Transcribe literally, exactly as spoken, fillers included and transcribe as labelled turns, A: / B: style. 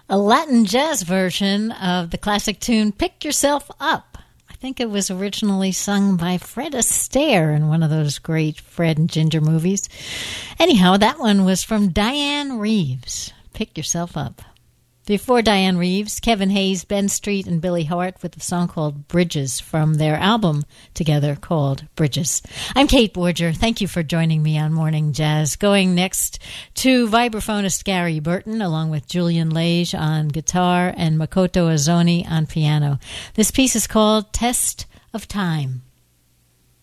A: A Latin jazz version of the classic tune Pick Yourself Up. I think it was originally sung by Fred Astaire in one of those great Fred and Ginger movies. Anyhow, that one was from Diane Reeves. Pick Yourself Up. Before Diane Reeves, Kevin Hayes, Ben Street, and Billy Hart with a song called Bridges from their album together called Bridges. I'm Kate Borger. Thank you for joining me on Morning Jazz. Going next to vibraphonist Gary Burton along with Julian Lage on guitar and Makoto Azoni on piano. This piece is called Test of Time.